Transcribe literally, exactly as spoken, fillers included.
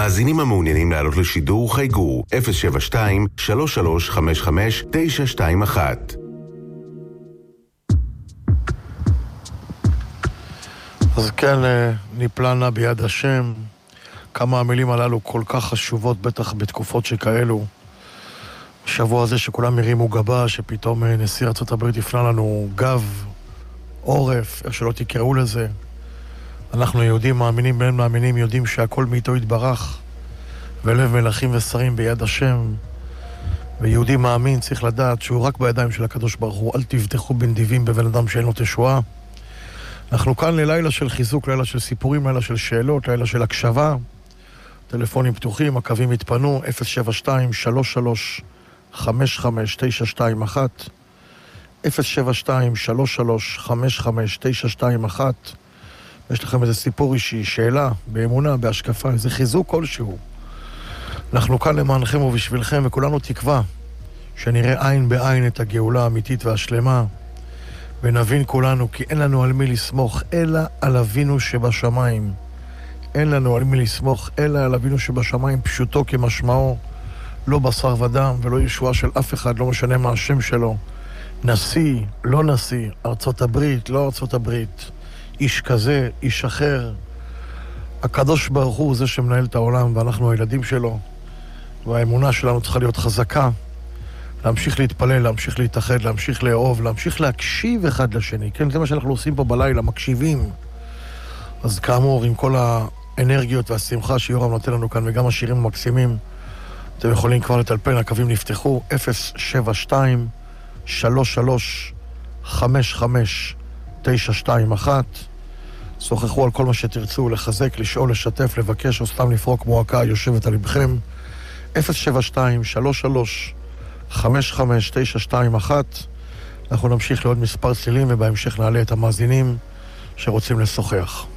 מאזינים המעוניינים לעלות לשידור חייגו אפס שבע שתיים שלוש שלוש חמש חמש תשע שתיים אחת. אז כן, ניפלנה ביד השם. כמה המילים הללו כל כך חשובות, בטח בתקופות שכאלו. השבוע הזה שכולם הרימו גבה, שפתאום נשיא ארצות הברית יפנה לנו גב, עורף, איך שלא תקראו לזה. אנחנו יהודים מאמינים, בין מאמינים יודעים שהכל מאיתו יתברך, ולב מלכים ושרים ביד השם. ויהודי מאמין צריך לדעת שהוא רק בידיים של הקדוש ברוך הוא. אל תבטחו בנדיבים בבן אדם שאין לו תשועה. אנחנו כאן ללילה של חיזוק, לילה של סיפורים, לילה של שאלות, לילה של הקשבה. טלפונים פתוחים, הקווים התפנו, אפס שבע שתיים שלוש שלוש חמש חמש תשע שתיים אחת, אפס שבע שתיים שלוש שלוש חמש חמש תשע שתיים אחת. יש לכם איזה סיפור אישי, שאלה, באמונה, בהשקפה, איזה חיזוק כלשהו. אנחנו כאן למענכם ובשבילכם, וכולנו תקווה שנראה עין בעין את הגאולה האמיתית והשלמה, ונבין כולנו כי אין לנו על מי לסמוך אלא על אבינו שבשמיים. אין לנו על מי לסמוך אלא על אבינו שבשמיים, פשוטו כמשמעו. לא בשר ודם ולא ישועה של אף אחד, לא משנה מה השם שלו. נשיא, לא נשיא, ארצות הברית, לא ארצות הברית, איש כזה, איש אחר. הקדוש ברוך הוא זה שמנהל את העולם, ואנחנו הילדים שלו, והאמונה שלנו צריכה להיות חזקה. להמשיך להתפלל, להמשיך להתאחד, להמשיך לאהוב, להמשיך להקשיב אחד לשני. כן, זה מה שאנחנו עושים פה בלילה, מקשיבים. אז כאמור, עם כל האנרגיות והשמחה שיורם נותן לנו כאן, וגם השירים המקסימים, אתם יכולים כבר לטלפן, הקווים נפתחו, אפס שבע שתיים שלוש שלוש חמש חמש תשע שתיים אחת. שוחחו על כל מה שתרצו, לחזק, לשאול, לשתף, לבקש, או סתם לפרוק מועקה יושבת על לבכם. אפס שבע שתיים שלוש שלוש חמש חמש תשע שתיים אחת. אנחנו נמשיך לעוד מספר צלילים, ובהמשך נעלה את המאזינים שרוצים לשוחח.